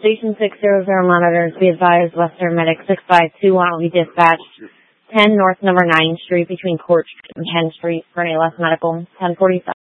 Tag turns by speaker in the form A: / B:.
A: Station 600 monitors, be advised Western Medic 6521 will be dispatched 10 North number 9 Street between Court Street and Penn Street for an ALS Medical 1045.